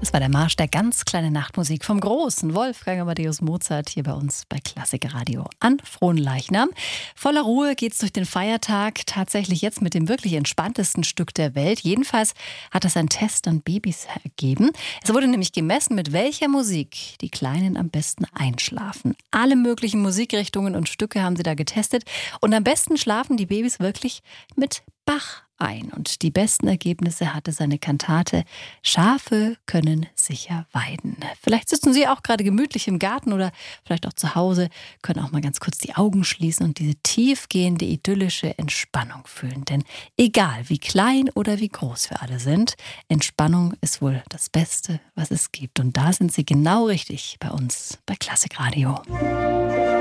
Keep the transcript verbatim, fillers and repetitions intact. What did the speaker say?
Das war der Marsch der ganz kleinen Nachtmusik vom großen Wolfgang Amadeus Mozart hier bei uns bei Klassik Radio an Fronleichnam. Voller Ruhe geht's durch den Feiertag, tatsächlich jetzt mit dem wirklich entspanntesten Stück der Welt. Jedenfalls hat das ein Test an Babys ergeben. Es wurde nämlich gemessen, mit welcher Musik die Kleinen am besten einschlafen. Alle möglichen Musikrichtungen und Stücke haben sie da getestet. Und am besten schlafen die Babys wirklich mit Bach ein. Und die besten Ergebnisse hatte seine Kantate Schafe können sicher weiden. Vielleicht sitzen Sie auch gerade gemütlich im Garten oder vielleicht auch zu Hause, können auch mal ganz kurz die Augen schließen und diese tiefgehende, idyllische Entspannung fühlen. Denn egal wie klein oder wie groß wir alle sind, Entspannung ist wohl das Beste, was es gibt. Und da sind Sie genau richtig bei uns bei Klassik Radio.